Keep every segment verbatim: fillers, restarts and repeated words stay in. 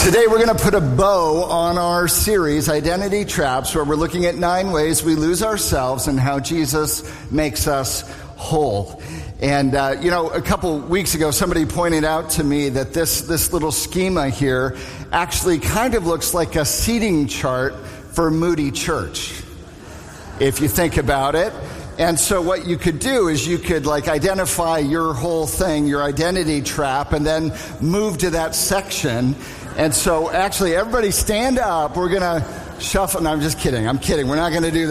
Today we're going to put a bow on our series, Identity Traps, where we're looking at nine ways we lose ourselves and how Jesus makes us whole. And, uh, you know, a couple weeks ago, somebody pointed out to me that this, this little schema here actually kind of looks like a seating chart for Moody Church, if you think about it. And so what you could do is you could like identify your whole thing, your identity trap, and then move to that section. And so actually everybody stand up. We're going to shuffle. No, I'm just kidding. I'm kidding. We're not going to do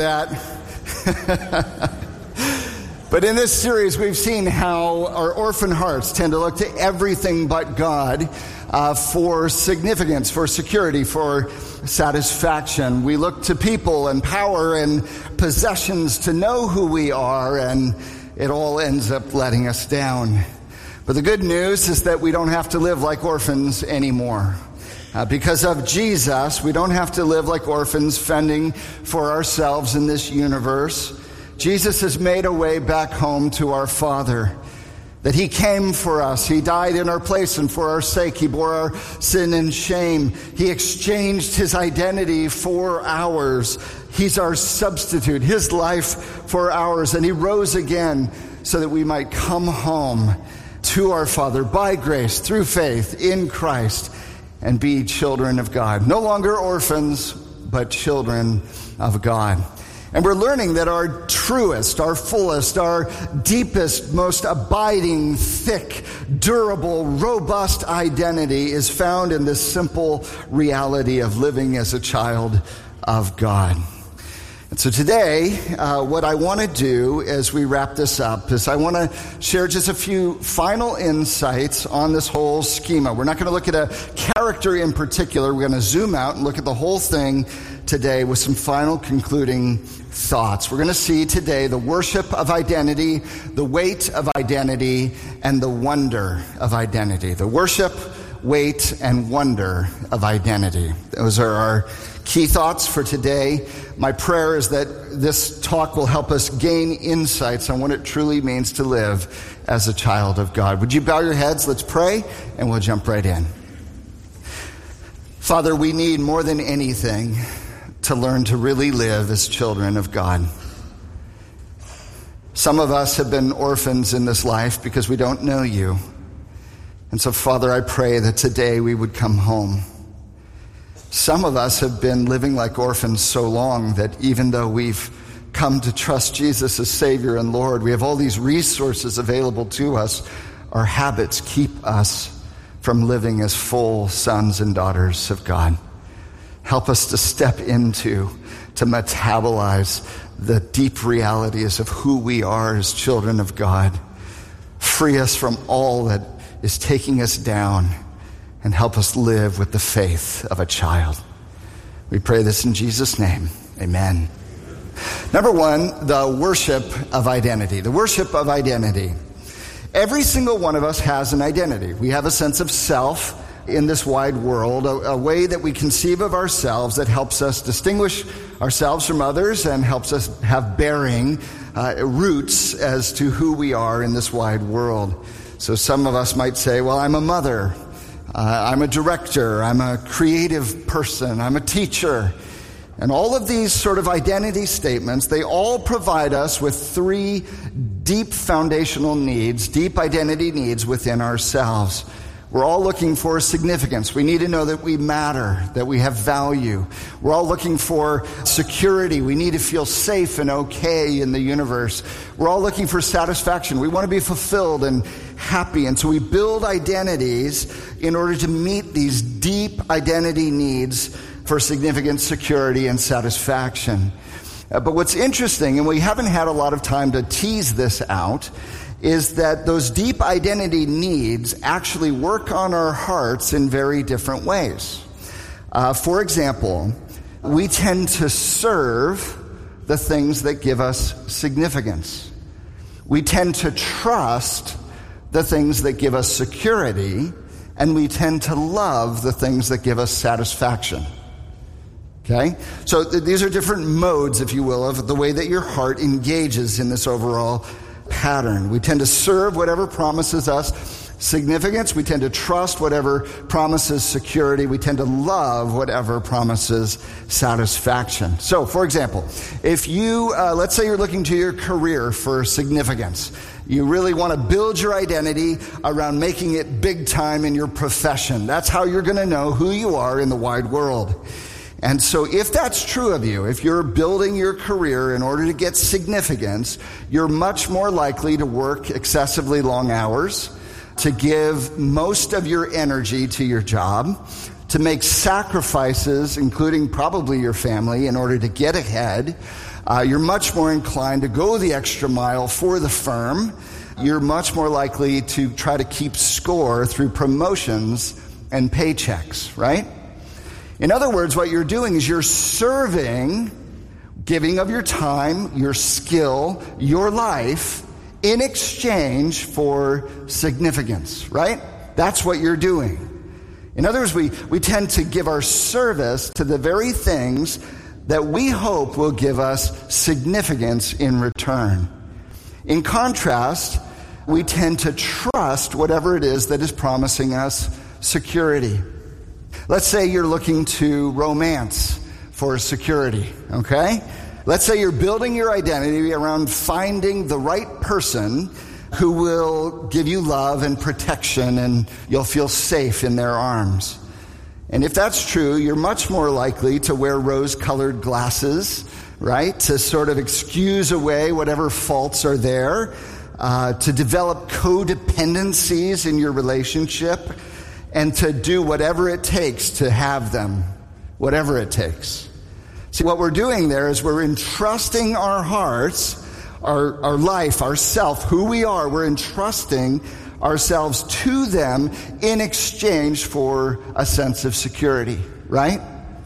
that. But in this series, we've seen how our orphan hearts tend to look to everything but God uh, for significance, for security, for satisfaction. We look to people and power and possessions to know who we are, and it all ends up letting us down. But the good news is that we don't have to live like orphans anymore. Uh, because of Jesus, we don't have to live like orphans fending for ourselves in this universe. Jesus has made a way back home to our Father, that he came for us. He died in our place and for our sake. He bore our sin and shame. He exchanged his identity for ours. He's our substitute, his life for ours. And he rose again so that we might come home to our Father by grace, through faith in Christ, and be children of God. No longer orphans, but children of God. And we're learning that our truest, our fullest, our deepest, most abiding, thick, durable, robust identity is found in this simple reality of living as a child of God. And so today, uh, what I want to do as we wrap this up is I want to share just a few final insights on this whole schema. We're not going to look at a character in particular. We're going to zoom out and look at the whole thing today with some final concluding thoughts. We're going to see today the worship of identity, the weight of identity, and the wonder of identity. The worship, weight, and wonder of identity. Those are our key thoughts for today. My prayer is that this talk will help us gain insights on what it truly means to live as a child of God. Would you bow your heads? Let's pray, and we'll jump right in. Father, we need more than anything to learn to really live as children of God. Some of us have been orphans in this life because we don't know you. And so, Father, I pray that today we would come home. Some of us have been living like orphans so long that even though we've come to trust Jesus as Savior and Lord, we have all these resources available to us, our habits keep us from living as full sons and daughters of God. Help us to step into, to metabolize the deep realities of who we are as children of God. Free us from all that is taking us down, and help us live with the faith of a child. We pray this in Jesus' name. Amen. Number one, the worship of identity. The worship of identity. Every single one of us has an identity. We have a sense of self in this wide world, a, a way that we conceive of ourselves that helps us distinguish ourselves from others and helps us have bearing, uh, roots as to who we are in this wide world. So some of us might say, well, I'm a mother. Uh, I'm a director, I'm a creative person, I'm a teacher. And all of these sort of identity statements, they all provide us with three deep foundational needs, deep identity needs within ourselves. We're all looking for significance. We need to know that we matter, that we have value. We're all looking for security. We need to feel safe and okay in the universe. We're all looking for satisfaction. We want to be fulfilled and happy. And so we build identities in order to meet these deep identity needs for significance, security, and satisfaction. Uh, but what's interesting, and we haven't had a lot of time to tease this out, is that those deep identity needs actually work on our hearts in very different ways. Uh, for example, we tend to serve the things that give us significance. We tend to trust the things that give us security, and we tend to love the things that give us satisfaction. Okay? So th- these are different modes, if you will, of the way that your heart engages in this overall pattern. We tend to serve whatever promises us significance. We tend to trust whatever promises security. We tend to love whatever promises satisfaction. So, for example, if you, uh, let's say you're looking to your career for significance. You really want to build your identity around making it big time in your profession. That's how you're going to know who you are in the wide world. And so if that's true of you, if you're building your career in order to get significance, you're much more likely to work excessively long hours, to give most of your energy to your job, to make sacrifices, including probably your family, in order to get ahead. Uh, you're much more inclined to go the extra mile for the firm. You're much more likely to try to keep score through promotions and paychecks, right? In other words, what you're doing is you're serving, giving of your time, your skill, your life in exchange for significance, right? That's what you're doing. In other words, we, we tend to give our service to the very things that we hope will give us significance in return. In contrast, we tend to trust whatever it is that is promising us security. Let's say you're looking to romance for security, okay? Let's say you're building your identity around finding the right person who will give you love and protection, and you'll feel safe in their arms. And if that's true, you're much more likely to wear rose-colored glasses, right? To sort of excuse away whatever faults are there, uh, to develop codependencies in your relationship, and to do whatever it takes to have them, whatever it takes. See, what we're doing there is we're entrusting our hearts, our, our life, our self, who we are, we're entrusting ourselves to them in exchange for a sense of security, right?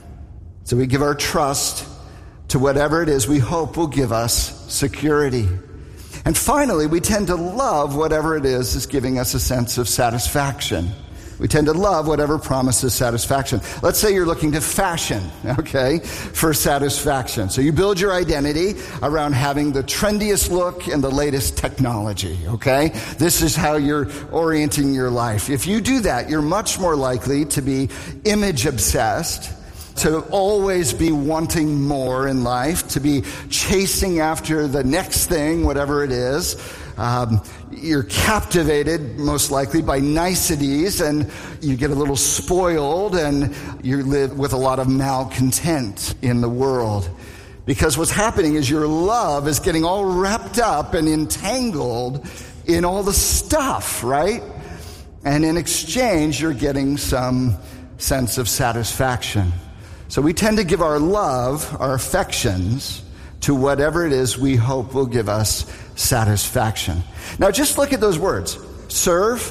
So we give our trust to whatever it is we hope will give us security. And finally, we tend to love whatever it is is giving us a sense of satisfaction. We tend to love whatever promises satisfaction. Let's say you're looking to fashion, okay, for satisfaction. So you build your identity around having the trendiest look and the latest technology, okay? This is how you're orienting your life. If you do that, you're much more likely to be image obsessed, to always be wanting more in life, to be chasing after the next thing, whatever it is. Um, you're captivated, most likely, by niceties, and you get a little spoiled, and you live with a lot of malcontent in the world. Because what's happening is your love is getting all wrapped up and entangled in all the stuff, right? And in exchange, you're getting some sense of satisfaction. So we tend to give our love, our affections, to whatever it is we hope will give us satisfaction. Now just look at those words. Serve,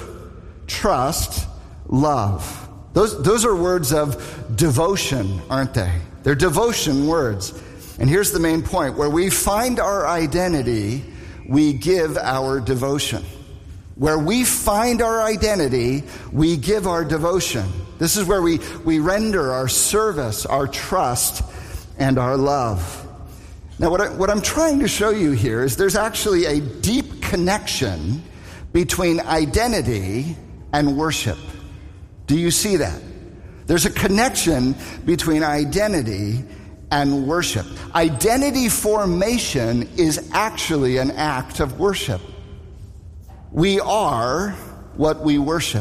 trust, love. Those, those are words of devotion, aren't they? They're devotion words. And here's the main point. Where we find our identity, we give our devotion. Where we find our identity, we give our devotion. This is where we, we render our service, our trust, and our love. Now, what, I, what I'm trying to show you here is there's actually a deep connection between identity and worship. Do you see that? There's a connection between identity and worship. Identity formation is actually an act of worship. We are what we worship.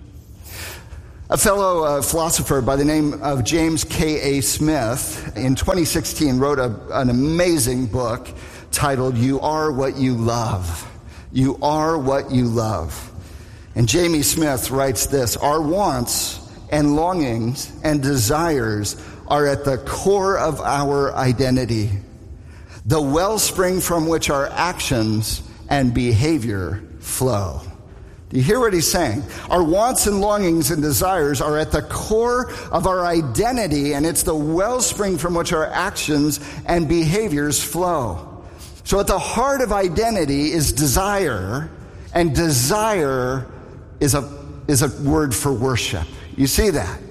A fellow uh, philosopher by the name of James K A Smith in twenty sixteen wrote a, an amazing book titled You Are What You Love. You Are What You Love. And Jamie Smith writes this: our wants and longings and desires are at the core of our identity, the wellspring from which our actions and behavior flow. Do you hear what he's saying? Our wants and longings and desires are at the core of our identity, and it's the wellspring from which our actions and behaviors flow. So at the heart of identity is desire, and desire is a, is a word for worship. You see that?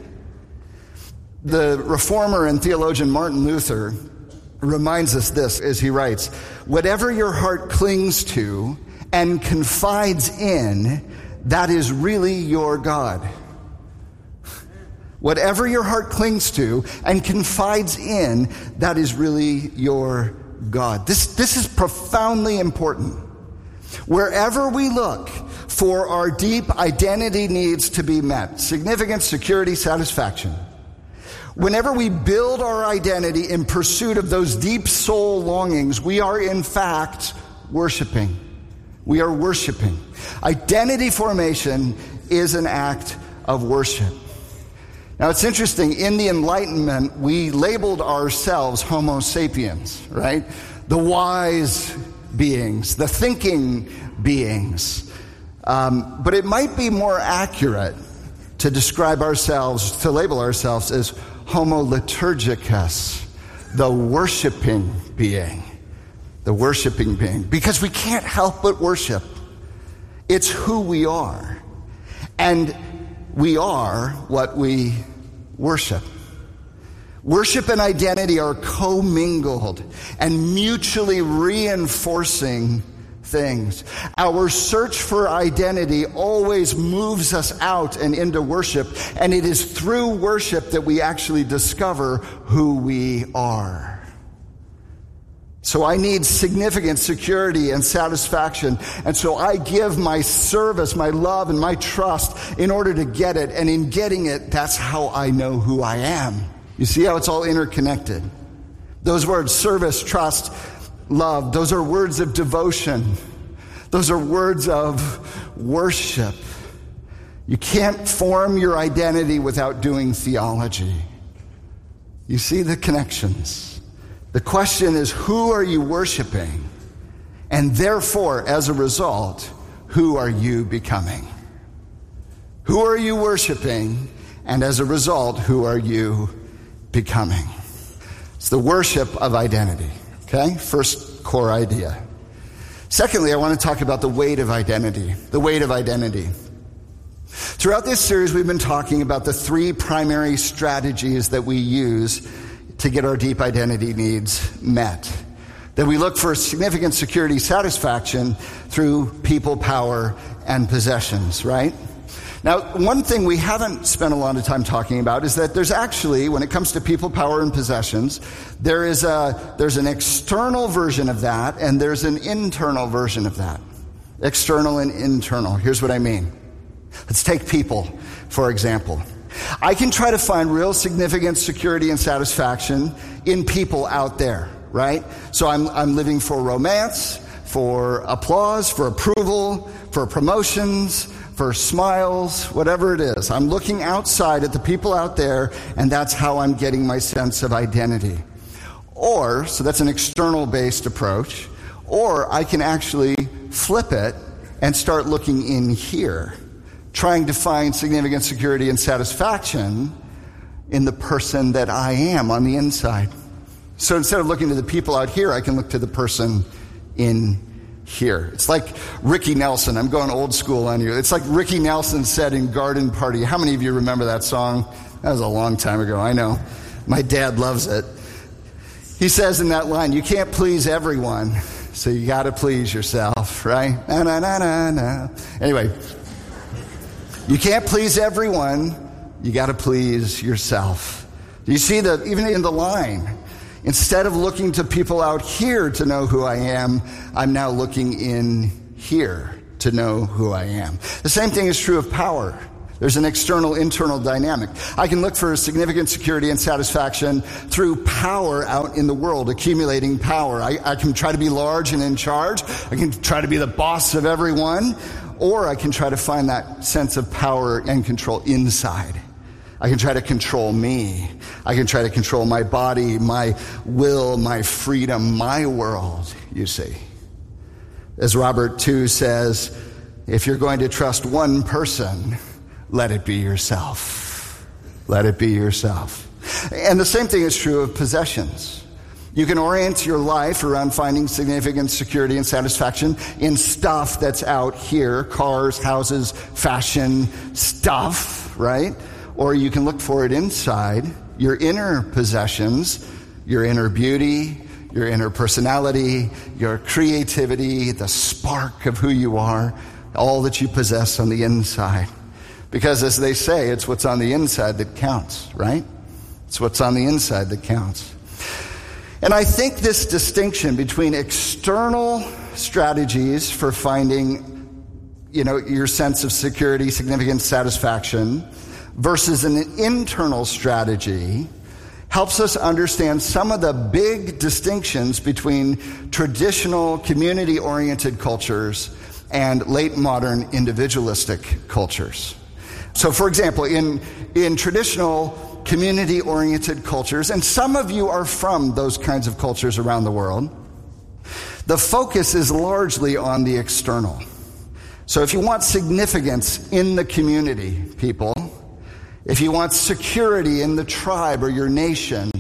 The reformer and theologian Martin Luther reminds us this as he writes, whatever your heart clings to and confides in, that is really your God. Whatever your heart clings to and confides in, that is really your God. This, this is profoundly important. Wherever we look for our deep identity needs to be met, significance, security, satisfaction, whenever we build our identity in pursuit of those deep soul longings, we are in fact worshiping. We are worshiping. Identity formation is an act of worship. Now, it's interesting. In the Enlightenment, we labeled ourselves Homo sapiens, right? The wise beings, the thinking beings. Um, but it might be more accurate to describe ourselves, to label ourselves as Homo liturgicus, the worshiping being. The worshiping being. Because we can't help but worship. It's who we are. And we are what we worship. Worship and identity are commingled and mutually reinforcing things. Our search for identity always moves us out and into worship, and it is through worship that we actually discover who we are. So I need significant security and satisfaction. And so I give my service, my love, and my trust in order to get it. And in getting it, that's how I know who I am. You see how it's all interconnected? Those words, service, trust, love, those are words of devotion. Those are words of worship. You can't form your identity without doing theology. You see the connections. The question is, who are you worshiping? And therefore, as a result, who are you becoming? Who are you worshiping? And as a result, who are you becoming? It's the worship of identity. Okay? First core idea. Secondly, I want to talk about the weight of identity. The weight of identity. Throughout this series, we've been talking about the three primary strategies that we use to get our deep identity needs met. That we look for significant security satisfaction through people, power, and possessions, right? Now, one thing we haven't spent a lot of time talking about is that there's actually, when it comes to people, power, and possessions, there is a there's an external version of that, and there's an internal version of that. External and internal. Here's what I mean. Let's take people, for example. I can try to find real significant security and satisfaction in people out there, right? So I'm I'm living for romance, for applause, for approval, for promotions, for smiles, whatever it is. I'm looking outside at the people out there, and that's how I'm getting my sense of identity. Or, so that's an external-based approach, or I can actually flip it and start looking in here, trying to find significant security and satisfaction in the person that I am on the inside. So instead of looking to the people out here, I can look to the person in here. It's like Ricky Nelson. I'm going old school on you. It's like Ricky Nelson said in Garden Party. How many of you remember that song? That was a long time ago, I know. My dad loves it. He says in that line, you can't please everyone, so you got to please yourself, right? Na, na, na, na, na. Anyway, you can't please everyone, you got to please yourself. You see that even in the line, instead of looking to people out here to know who I am, I'm now looking in here to know who I am. The same thing is true of power. There's an external, internal dynamic. I can look for significant security and satisfaction through power out in the world, accumulating power. I, I can try to be large and in charge. I can try to be the boss of everyone. Or I can try to find that sense of power and control inside. I can try to control me. I can try to control my body, my will, my freedom, my world, you see. As Robert two says, if you're going to trust one person, let it be yourself. Let it be yourself. And the same thing is true of possessions. You can orient your life around finding significant security and satisfaction in stuff that's out here, cars, houses, fashion, stuff, right? Or you can look for it inside, your inner possessions, your inner beauty, your inner personality, your creativity, the spark of who you are. all that you possess on the inside. Because as they say, it's what's on the inside that counts, right? It's what's on the inside that counts. And I think this distinction between external strategies for finding, you know, your sense of security, significance, satisfaction, versus an internal strategy helps us understand some of the big distinctions between traditional community-oriented cultures and late modern individualistic cultures. So, for example, in, in traditional community-oriented cultures, and some of you are from those kinds of cultures around the world, the focus is largely on the external. So if you want significance in the community, people, if you want security in the tribe or your nation,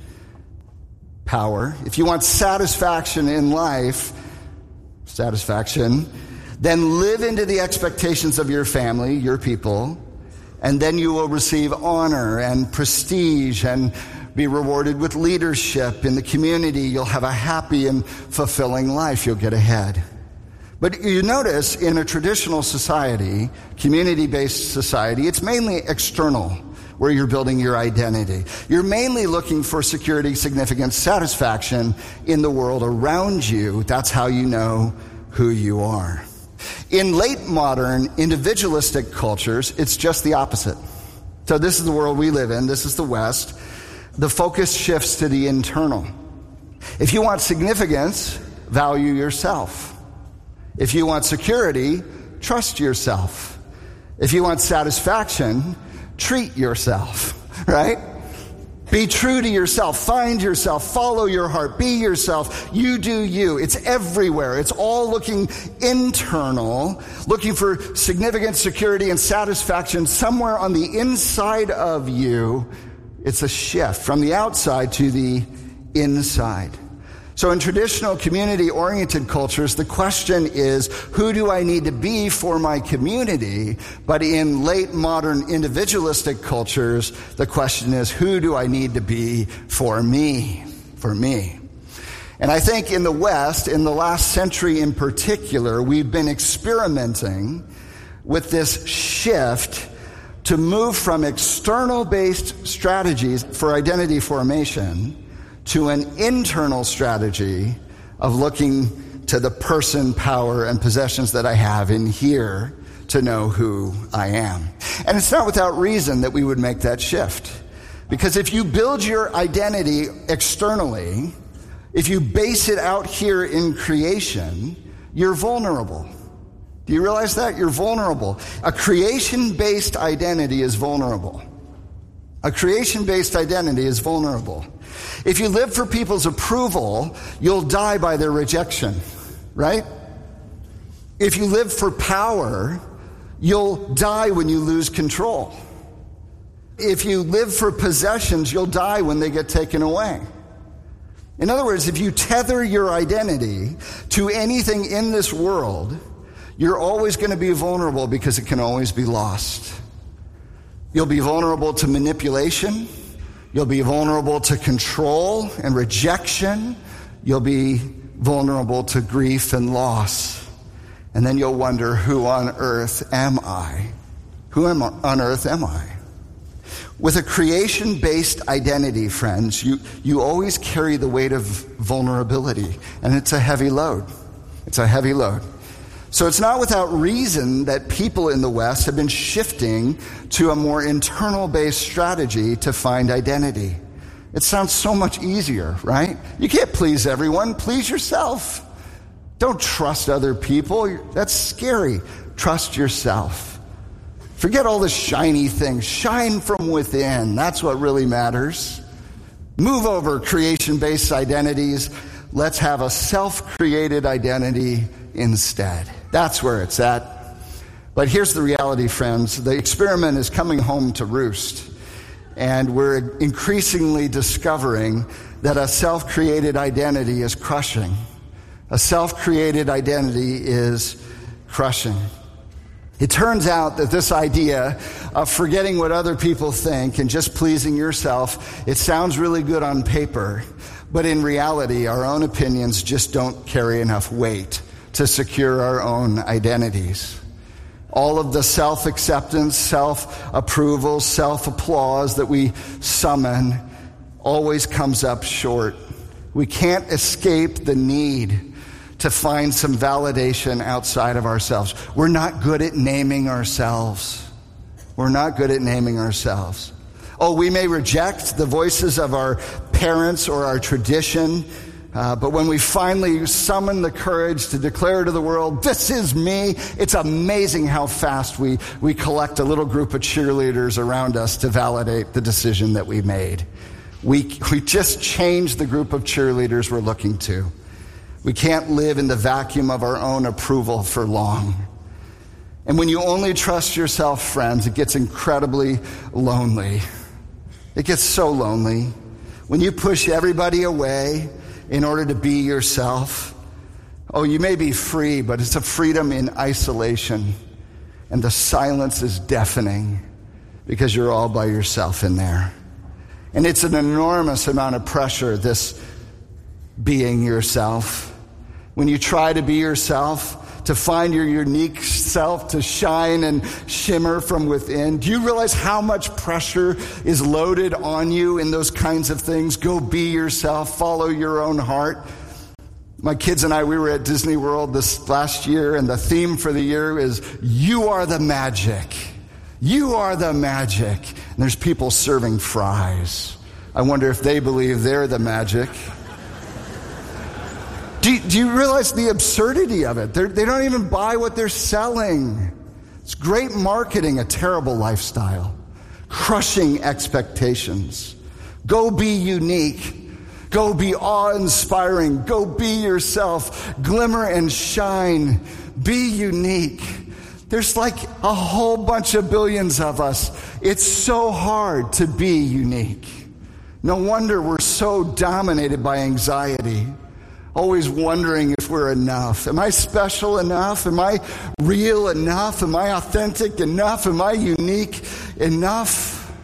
power, if you want satisfaction in life, satisfaction, then live into the expectations of your family, your people, and then you will receive honor and prestige and be rewarded with leadership in the community. You'll have a happy and fulfilling life. You'll get ahead. But you notice in a traditional society, community-based society, it's mainly external where you're building your identity. You're mainly looking for security, significance, satisfaction in the world around you. That's how you know who you are. In late modern individualistic cultures, it's just the opposite. So this is the world we live in. This is the West. The focus shifts to the internal. If you want significance, value yourself. If you want security, trust yourself. If you want satisfaction, treat yourself, right? Be true to yourself. Find yourself. Follow your heart. Be yourself. You do you. It's everywhere. It's all looking internal, looking for significance, security, and satisfaction somewhere on the inside of you. It's a shift from the outside to the inside. So in traditional community-oriented cultures, the question is, who do I need to be for my community? But in late modern individualistic cultures, the question is, who do I need to be for me? For me. And I think in the West, in the last century in particular, we've been experimenting with this shift to move from external-based strategies for identity formation to an internal strategy of looking to the person, power, and possessions that I have in here to know who I am. And it's not without reason that we would make that shift. Because if you build your identity externally, if you base it out here in creation, you're vulnerable. Do you realize that? You're vulnerable. A creation-based identity is vulnerable. A creation-based identity is vulnerable. If you live for people's approval, you'll die by their rejection, right? If you live for power, you'll die when you lose control. If you live for possessions, you'll die when they get taken away. In other words, if you tether your identity to anything in this world, you're always going to be vulnerable because it can always be lost. You'll be vulnerable to manipulation. You'll be vulnerable to control and rejection. You'll be vulnerable to grief and loss. And then you'll wonder, who on earth am I? Who am, on earth am I? With a creation-based identity, friends, you, you always carry the weight of vulnerability. And it's a heavy load. It's a heavy load. So it's not without reason that people in the West have been shifting to a more internal-based strategy to find identity. It sounds so much easier, right? You can't please everyone. Please yourself. Don't trust other people. That's scary. Trust yourself. Forget all the shiny things. Shine from within. That's what really matters. Move over creation-based identities. Let's have a self-created identity instead. That's where it's at. But here's the reality, friends. The experiment is coming home to roost. And we're increasingly discovering that a self-created identity is crushing. A self-created identity is crushing. It turns out that this idea of forgetting what other people think and just pleasing yourself, it sounds really good on paper, but in reality, our own opinions just don't carry enough weight to secure our own identities. All of the self-acceptance, self-approval, self-applause that we summon always comes up short. We can't escape the need to find some validation outside of ourselves. We're not good at naming ourselves. We're not good at naming ourselves. Oh, we may reject the voices of our parents or our tradition, Uh, but when we finally summon the courage to declare to the world, this is me, it's amazing how fast we, we collect a little group of cheerleaders around us to validate the decision that we made. We, we just changed the group of cheerleaders we're looking to. We can't live in the vacuum of our own approval for long. And when you only trust yourself, friends, it gets incredibly lonely. It gets so lonely. When you push everybody away in order to be yourself, oh, you may be free, but it's a freedom in isolation. And the silence is deafening because you're all by yourself in there. And it's an enormous amount of pressure, this being yourself. When you try to be yourself, to find your unique self, to shine and shimmer from within. Do you realize how much pressure is loaded on you in those kinds of things? Go be yourself, follow your own heart. My kids and I, we were at Disney World this last year, and the theme for the year is, you are the magic. You are the magic. And there's people serving fries. I wonder if they believe they're the magic. Do you, do you realize the absurdity of it? They're, they don't even buy what they're selling. It's great marketing, a terrible lifestyle. Crushing expectations. Go be unique. Go be awe-inspiring. Go be yourself. Glimmer and shine. Be unique. There's like a whole bunch of billions of us. It's so hard to be unique. No wonder we're so dominated by anxiety. Always wondering if we're enough. Am I special enough? Am I real enough? Am I authentic enough? Am I unique enough?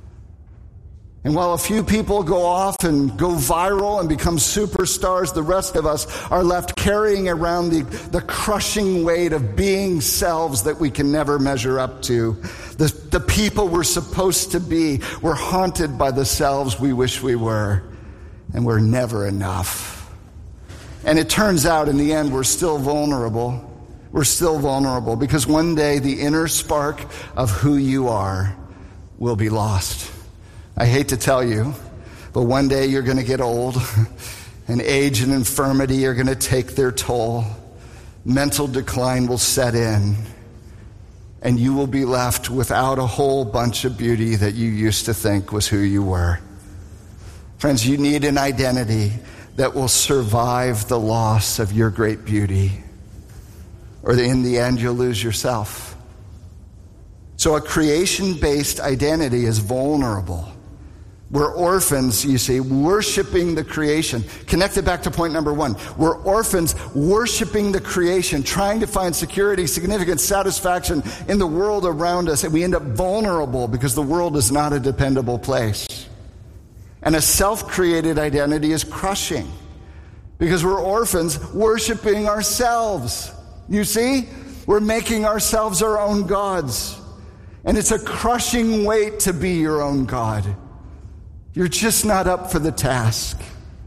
And while a few people go off and go viral and become superstars, the rest of us are left carrying around the, the crushing weight of being selves that we can never measure up to. The, the people we're supposed to be, we're haunted by the selves we wish we were, and we're never enough. And it turns out in the end, we're still vulnerable. We're still vulnerable because one day the inner spark of who you are will be lost. I hate to tell you, but one day you're going to get old, and age and infirmity are going to take their toll. Mental decline will set in, and you will be left without a whole bunch of beauty that you used to think was who you were. Friends, you need an identity that will survive the loss of your great beauty, or in the end you'll lose yourself. So a creation-based identity is vulnerable. We're orphans, you see, worshiping the creation. Connect it back to point number one. We're orphans worshiping the creation, trying to find security, significance, satisfaction in the world around us, and we end up vulnerable because the world is not a dependable place. And a self-created identity is crushing because we're orphans worshiping ourselves. You see, we're making ourselves our own gods. And it's a crushing weight to be your own God. You're just not up for the task.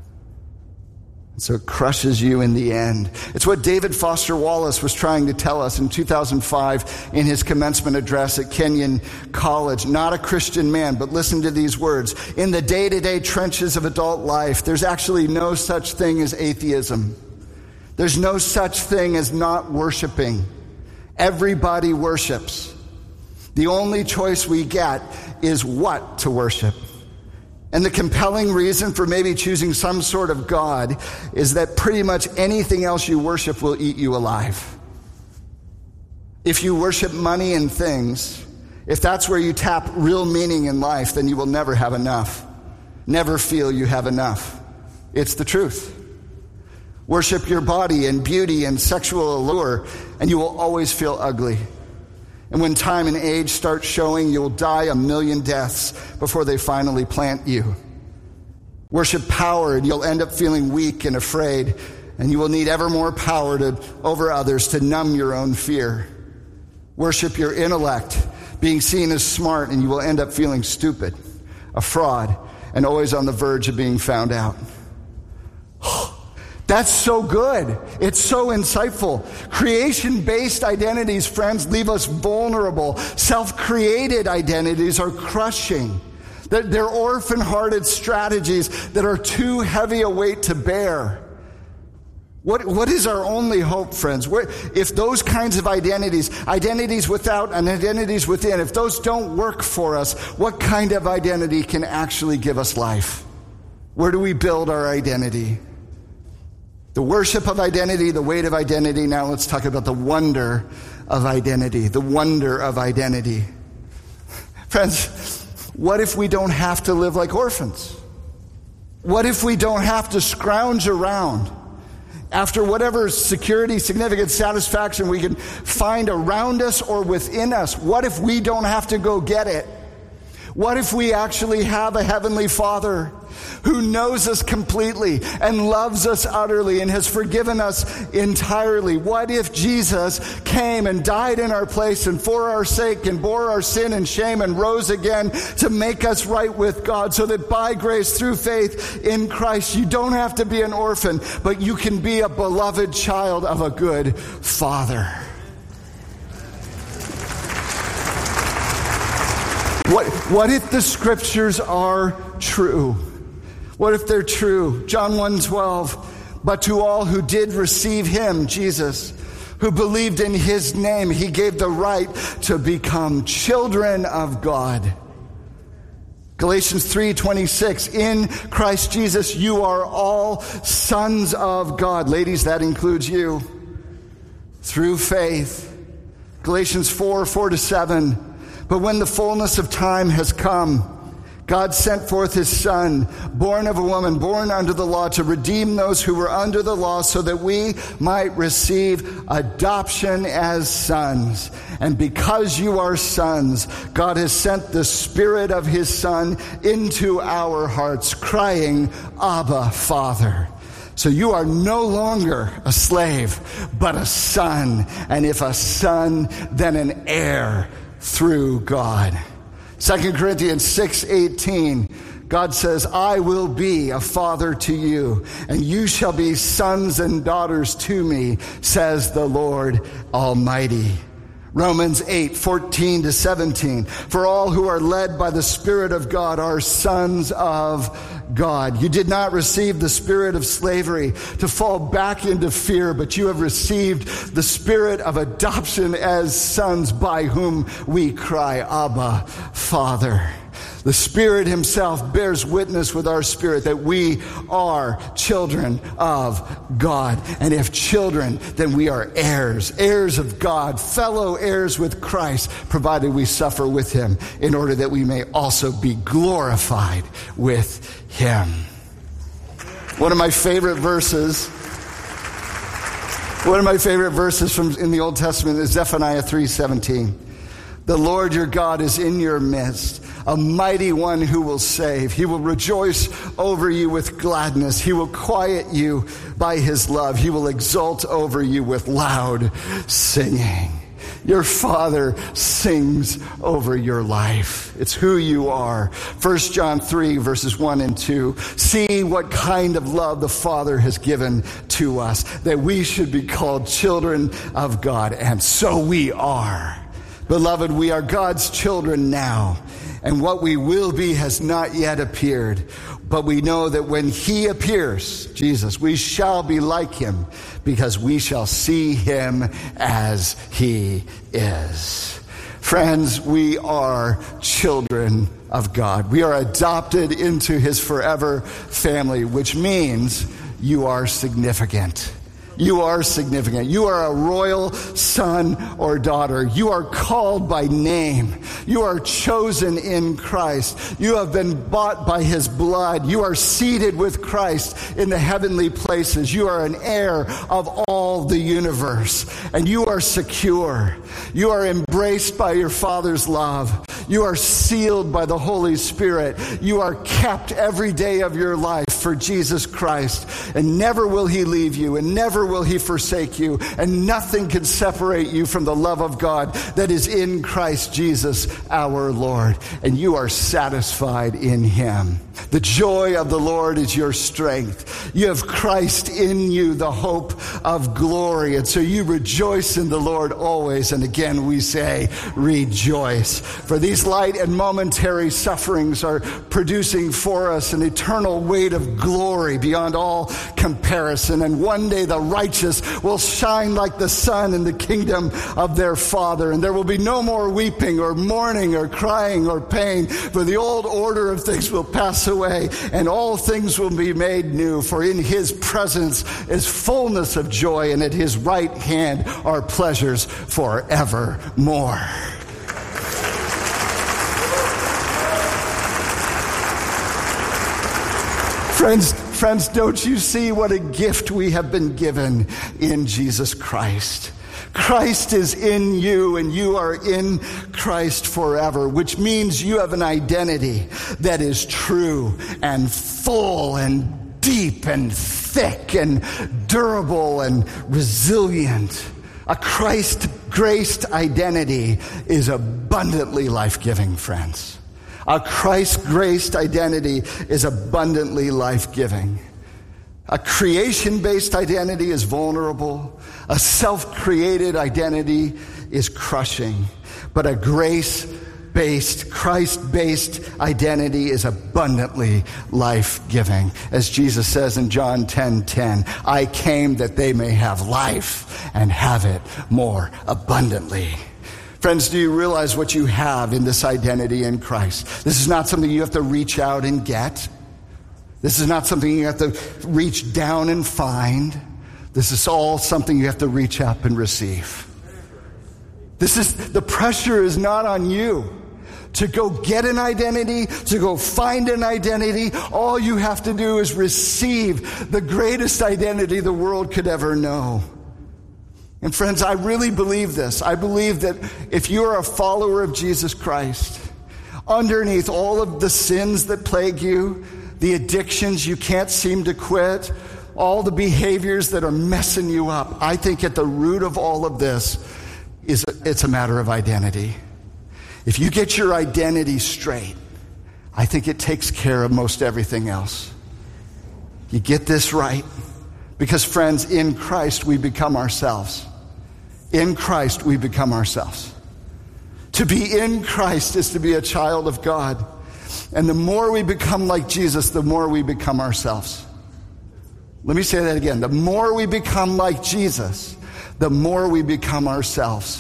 So it crushes you in the end. It's what David Foster Wallace was trying to tell us in two thousand five in his commencement address at Kenyon College. Not a Christian man, but listen to these words. In the day-to-day trenches of adult life, there's actually no such thing as atheism. There's no such thing as not worshiping. Everybody worships. The only choice we get is what to worship. And the compelling reason for maybe choosing some sort of God is that pretty much anything else you worship will eat you alive. If you worship money and things, if that's where you tap real meaning in life, then you will never have enough. Never feel you have enough. It's the truth. Worship your body and beauty and sexual allure, and you will always feel ugly. And when time and age start showing, you'll die a million deaths before they finally plant you. Worship power, and you'll end up feeling weak and afraid, and you will need ever more power to, over others to numb your own fear. Worship your intellect, being seen as smart, and you will end up feeling stupid, a fraud, and always on the verge of being found out. That's so good. It's so insightful. Creation-based identities, friends, leave us vulnerable. Self-created identities are crushing. They're orphan-hearted strategies that are too heavy a weight to bear. What, what is our only hope, friends? Where, if those kinds of identities, identities without and identities within, if those don't work for us, what kind of identity can actually give us life? Where do we build our identity? The worship of identity, the weight of identity. Now let's talk about the wonder of identity. The wonder of identity. Friends, what if we don't have to live like orphans? What if we don't have to scrounge around after whatever security, significance, satisfaction we can find around us or within us? What if we don't have to go get it? What if we actually have a heavenly Father who knows us completely and loves us utterly and has forgiven us entirely? What if Jesus came and died in our place and for our sake and bore our sin and shame and rose again to make us right with God, so that by grace through faith in Christ you don't have to be an orphan, but you can be a beloved child of a good Father? What, what if the scriptures are true? What if they're true? John one twelve, but to all who did receive him, Jesus, who believed in his name, he gave the right to become children of God. Galatians three twenty-six, in Christ Jesus you are all sons of God. Ladies, that includes you. Through faith. Galatians four, four to seven. But when the fullness of time has come, God sent forth his Son, born of a woman, born under the law, to redeem those who were under the law, so that we might receive adoption as sons. And because you are sons, God has sent the Spirit of his Son into our hearts, crying, Abba, Father. So you are no longer a slave, but a son. And if a son, then an heir through God. Second Corinthians six eighteen, God says, I will be a father to you, and you shall be sons and daughters to me, says the Lord Almighty. Romans eight fourteen to seventeen, for all who are led by the Spirit of God are sons of God. You did not receive the spirit of slavery to fall back into fear, but you have received the spirit of adoption as sons, by whom we cry, Abba, Father. The Spirit himself bears witness with our spirit that we are children of God. And if children, then we are heirs, heirs of God, fellow heirs with Christ, provided we suffer with him, in order that we may also be glorified with him. One of my favorite verses, one of my favorite verses from in the Old Testament is Zephaniah three seventeen. The Lord your God is in your midst, a mighty one who will save. He will rejoice over you with gladness. He will quiet you by his love. He will exult over you with loud singing. Your Father sings over your life. It's who you are. First John three, verses one and two. See what kind of love the Father has given to us, that we should be called children of God. And so we are. Beloved, we are God's children now, and what we will be has not yet appeared. But we know that when he appears, Jesus, we shall be like him, because we shall see him as he is. Friends, we are children of God. We are adopted into his forever family, which means you are significant. You are significant. You are a royal son or daughter. You are called by name. You are chosen in Christ. You have been bought by his blood. You are seated with Christ in the heavenly places. You are an heir of all the universe. And you are secure. You are embraced by your Father's love. You are sealed by the Holy Spirit. You are kept every day of your life for Jesus Christ. And never will he leave you, and never will he forsake you, and nothing can separate you from the love of God that is in Christ Jesus our Lord. And you are satisfied in him. The joy of the Lord is your strength. You have Christ in you, the hope of glory. And so you rejoice in the Lord always. And again, we say, rejoice. For these light and momentary sufferings are producing for us an eternal weight of glory beyond all comparison. And one day the righteous will shine like the sun in the kingdom of their Father. And there will be no more weeping or mourning or crying or pain, for the old order of things will pass away, and all things will be made new. For in his presence is fullness of joy, and at his right hand are pleasures forevermore. Friends, friends, don't you see what a gift we have been given in Jesus Christ? Christ is in you, and you are in Christ forever, which means you have an identity that is true and full and deep and thick and durable and resilient. A Christ-graced identity is abundantly life-giving, friends. A Christ-graced identity is abundantly life-giving. A creation-based identity is vulnerable. A self-created identity is crushing. But a grace-based, Christ-based identity is abundantly life-giving. As Jesus says in John ten ten, I came that they may have life and have it more abundantly. Friends, do you realize what you have in this identity in Christ? This is not something you have to reach out and get. This is not something you have to reach down and find. This is all something you have to reach up and receive. This is, the pressure is not on you to go get an identity, to go find an identity. All you have to do is receive the greatest identity the world could ever know. And friends, I really believe this. I believe that if you are a follower of Jesus Christ, underneath all of the sins that plague you, the addictions you can't seem to quit, all the behaviors that are messing you up, I think at the root of all of this is it's a matter of identity. If you get your identity straight, I think it takes care of most everything else. You get this right. Because friends, in Christ we become ourselves. In Christ we become ourselves. To be in Christ is to be a child of God. And the more we become like Jesus, the more we become ourselves. Let me say that again. The more we become like Jesus, the more we become ourselves.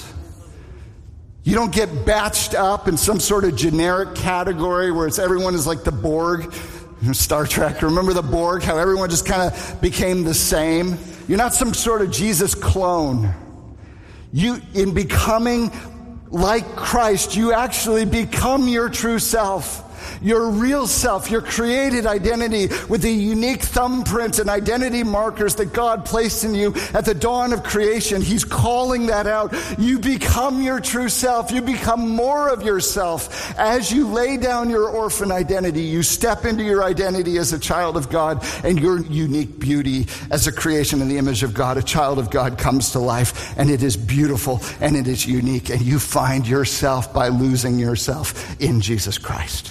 You don't get batched up in some sort of generic category where it's everyone is like the Borg. Star Trek, remember the Borg? How everyone just kind of became the same? You're not some sort of Jesus clone. You, in becoming like Christ, you actually become your true self. Your real self, your created identity with the unique thumbprints and identity markers that God placed in you at the dawn of creation. He's calling that out. You become your true self. You become more of yourself. As you lay down your orphan identity, you step into your identity as a child of God, and your unique beauty as a creation in the image of God. A child of God comes to life, and it is beautiful and it is unique, and you find yourself by losing yourself in Jesus Christ.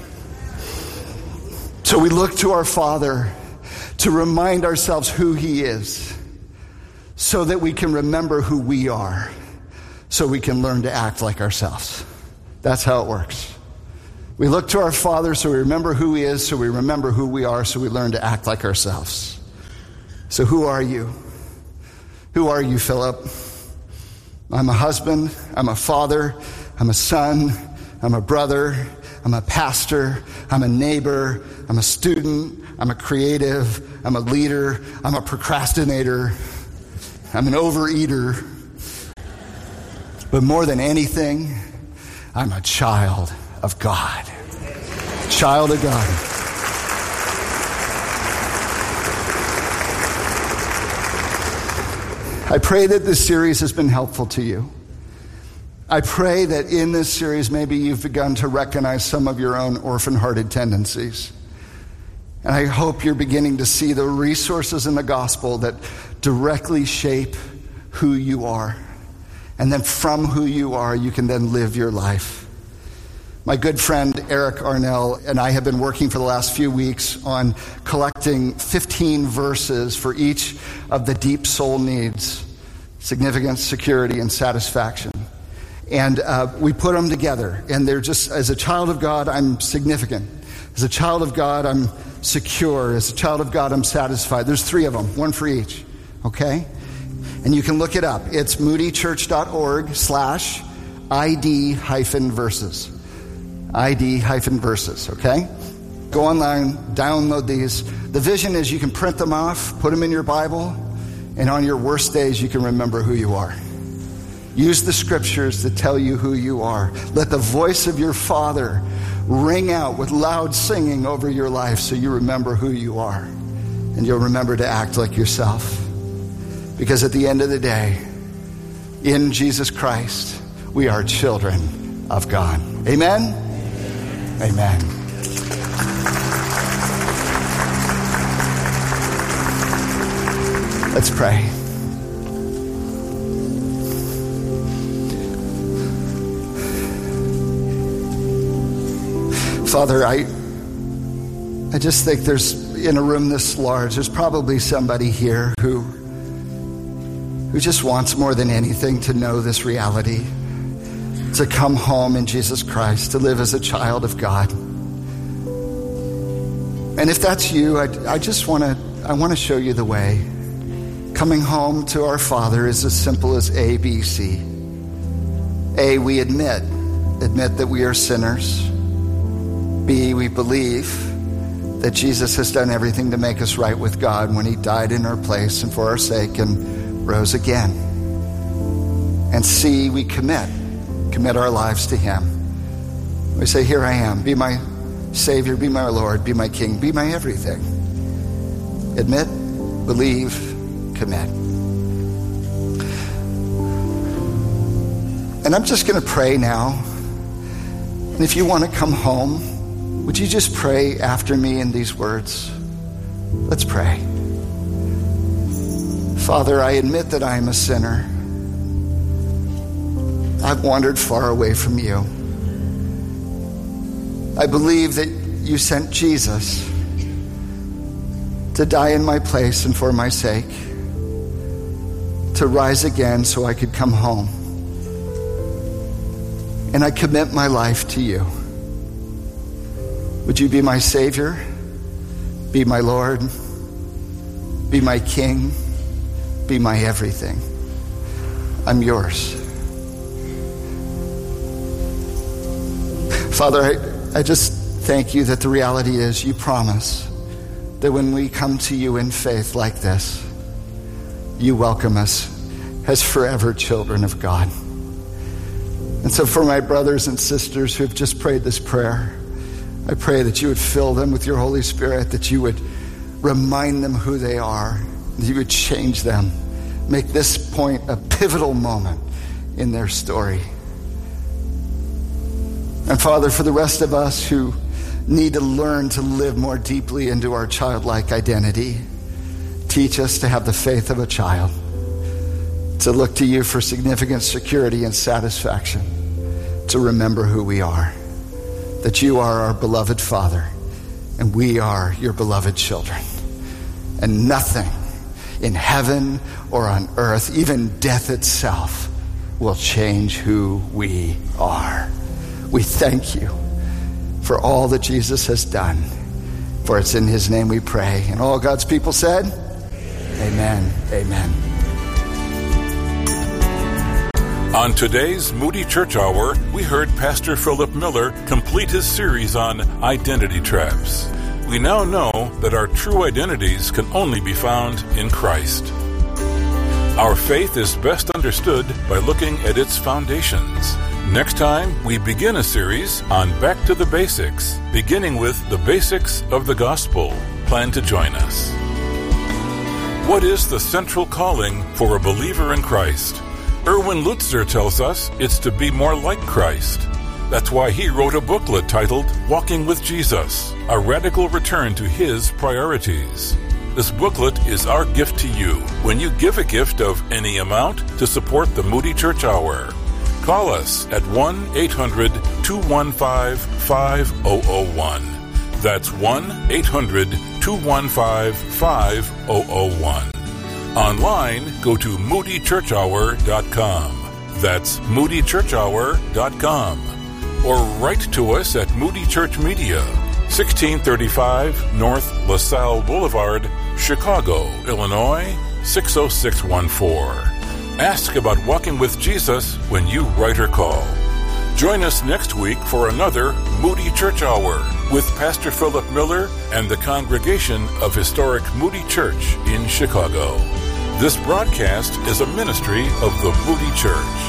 So we look to our Father to remind ourselves who He is, so that we can remember who we are, so we can learn to act like ourselves. That's how it works. We look to our Father so we remember who He is, so we remember who we are, so we learn to act like ourselves. So who are you? Who are you, Philip? I'm a husband, I'm a father, I'm a son, I'm a brother, I'm a pastor, I'm a neighbor, I'm a student, I'm a creative, I'm a leader, I'm a procrastinator, I'm an overeater. But more than anything, I'm a child of God. Child of God. I pray that this series has been helpful to you. I pray that in this series, maybe you've begun to recognize some of your own orphan-hearted tendencies. And I hope you're beginning to see the resources in the gospel that directly shape who you are. And then from who you are, you can then live your life. My good friend Eric Arnell and I have been working for the last few weeks on collecting fifteen verses for each of the deep soul needs: significance, security, and satisfaction. And uh, we put them together. And they're just, as a child of God, I'm significant. As a child of God, I'm secure. As a child of God, I'm satisfied. There's three of them, one for each, okay? And you can look it up. It's moodychurch.org slash ID hyphen verses. ID hyphen verses, okay? Go online, download these. The vision is you can print them off, put them in your Bible, and on your worst days, you can remember who you are. Use the scriptures to tell you who you are. Let the voice of your Father ring out with loud singing over your life so you remember who you are. And you'll remember to act like yourself. Because at the end of the day, in Jesus Christ, we are children of God. Amen? Amen. Let's pray. Father, I I just think there's, in a room this large, there's probably somebody here who who just wants more than anything to know this reality, to come home in Jesus Christ, to live as a child of God. And if that's you, I, I just want to I want to show you the way. Coming home to our Father is as simple as A, B, C. A, we admit, admit that we are sinners. B, we believe that Jesus has done everything to make us right with God when he died in our place and for our sake and rose again. And C, we commit, commit our lives to him. We say, here I am, be my Savior, be my Lord, be my King, be my everything. Admit, believe, commit. And I'm just going to pray now. And if you want to come home, would you just pray after me in these words? Let's pray. Father, I admit that I am a sinner. I've wandered far away from you. I believe that you sent Jesus to die in my place and for my sake, to rise again so I could come home. And I commit my life to you. Would you be my Savior, be my Lord, be my King, be my everything? I'm yours. Father, I, I just thank you that the reality is you promise that when we come to you in faith like this, you welcome us as forever children of God. And so for my brothers and sisters who have just prayed this prayer, I pray that you would fill them with your Holy Spirit, that you would remind them who they are, that you would change them, make this point a pivotal moment in their story. And Father, for the rest of us who need to learn to live more deeply into our childlike identity, teach us to have the faith of a child, to look to you for significance, security, and satisfaction, to remember who we are. That you are our beloved Father, and we are your beloved children. And nothing in heaven or on earth, even death itself, will change who we are. We thank you for all that Jesus has done, for it's in his name we pray. And all God's people said, amen, amen. On today's Moody Church Hour, we heard Pastor Philip Miller complete his series on identity traps. We now know that our true identities can only be found in Christ. Our faith is best understood by looking at its foundations. Next time, we begin a series on Back to the Basics, beginning with the basics of the gospel. Plan to join us. What is the central calling for a believer in Christ? Erwin Lutzer tells us it's to be more like Christ. That's why he wrote a booklet titled Walking with Jesus, a radical return to his priorities. This booklet is our gift to you when you give a gift of any amount to support the Moody Church Hour. Call us at one eight hundred two one five five zero zero one. That's one eight hundred two one five five zero zero one. Online, go to moody church hour dot com. That's moody church hour dot com. Or write to us at Moody Church Media, sixteen thirty-five North LaSalle Boulevard, Chicago, Illinois, six oh six one four. Ask about Walking with Jesus when you write or call. Join us next week for another Moody Church Hour with Pastor Philip Miller and the congregation of historic Moody Church in Chicago. This broadcast is a ministry of the Moody Church.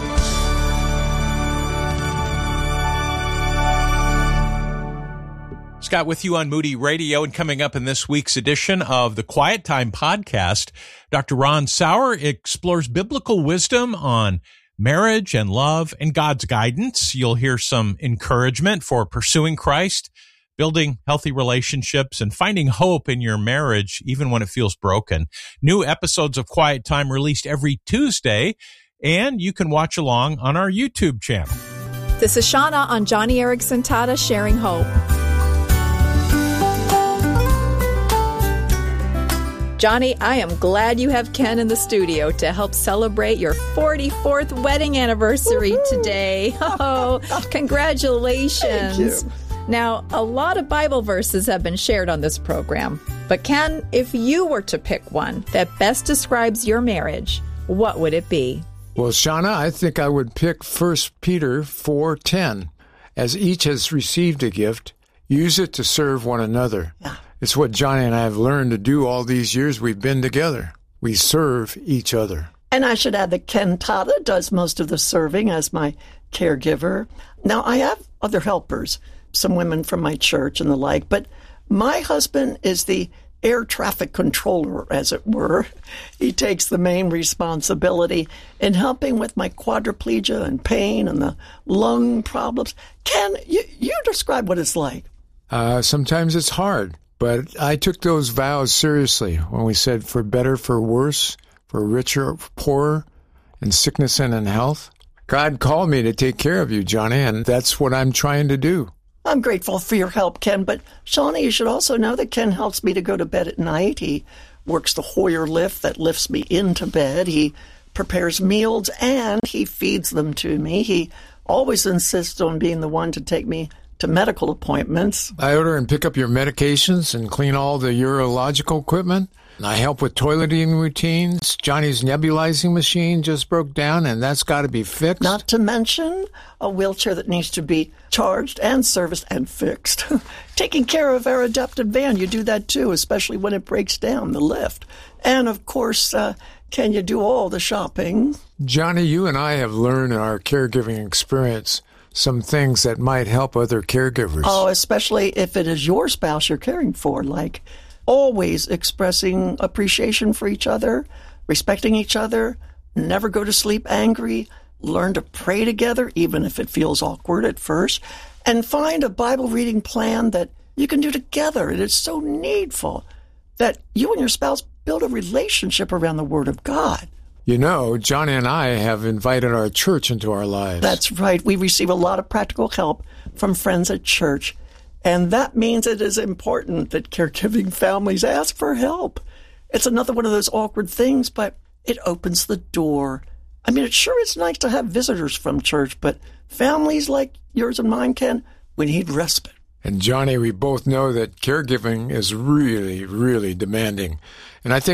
Scott with you on Moody Radio, and coming up in this week's edition of the Quiet Time podcast, Doctor Ron Sauer explores biblical wisdom on marriage and love and God's guidance. You'll hear some encouragement for pursuing Christ, building healthy relationships, and finding hope in your marriage even when it feels broken. New episodes of Quiet Time released every Tuesday, and you can watch along on our YouTube channel. This is Shauna on Johnny Erickson Tata Sharing Hope. Johnny, I am glad you have Ken in the studio to help celebrate your forty-fourth wedding anniversary Woo-hoo! Today. Oh, congratulations. Thank you. Now, a lot of Bible verses have been shared on this program. But Ken, if you were to pick one that best describes your marriage, what would it be? Well, Shauna, I think I would pick First Peter four ten. As each has received a gift, use it to serve one another. Yeah. It's what Johnny and I have learned to do all these years we've been together. We serve each other. And I should add that Ken Tata does most of the serving as my caregiver. Now, I have other helpers, some women from my church and the like, but my husband is the air traffic controller, as it were. He takes the main responsibility in helping with my quadriplegia and pain and the lung problems. Ken, you, you describe what it's like. Uh, sometimes it's hard. But I took those vows seriously when we said for better, for worse, for richer, for poorer, in sickness and in health. God called me to take care of you, Johnny, and that's what I'm trying to do. I'm grateful for your help, Ken, but Shauna, you should also know that Ken helps me to go to bed at night. He works the Hoyer lift that lifts me into bed. He prepares meals, and he feeds them to me. He always insists on being the one to take me to medical appointments. I order and pick up your medications and clean all the urological equipment. I help with toileting routines. Johnny's nebulizing machine just broke down, and that's got to be fixed. Not to mention a wheelchair that needs to be charged and serviced and fixed. Taking care of our adopted van, you do that too, especially when it breaks down, the lift. And, of course, uh, can you do all the shopping? Johnny, you and I have learned in our caregiving experience some things that might help other caregivers. Oh, especially if it is your spouse you're caring for, like always expressing appreciation for each other, respecting each other, never go to sleep angry, learn to pray together, even if it feels awkward at first, and find a Bible reading plan that you can do together. It is so needful that you and your spouse build a relationship around the Word of God. You know, Johnny and I have invited our church into our lives. That's right. We receive a lot of practical help from friends at church. And that means it is important that caregiving families ask for help. It's another one of those awkward things, but it opens the door. I mean, it sure is nice to have visitors from church, but families like yours and mine, Ken, we need respite. And Johnny, we both know that caregiving is really, really demanding. And I think